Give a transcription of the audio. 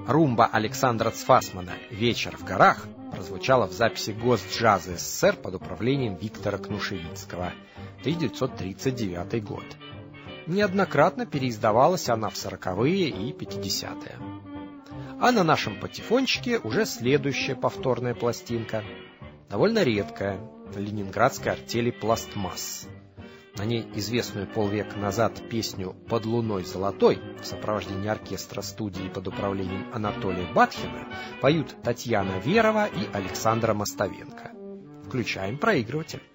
Румба Александра Цфасмана «Вечер в горах» прозвучала в записи Госджаза СССР под управлением Виктора Кнушевицкого, 1939 год. Неоднократно переиздавалась она в 40-е и 50-е. А на нашем патефончике уже следующая повторная пластинка, довольно редкая, ленинградской артели «Пластмасс». На ней известную полвека назад песню «Под луной золотой» в сопровождении оркестра студии под управлением Анатолия Батхина поют Татьяна Верова и Александра Мостовенко. Включаем проигрыватель.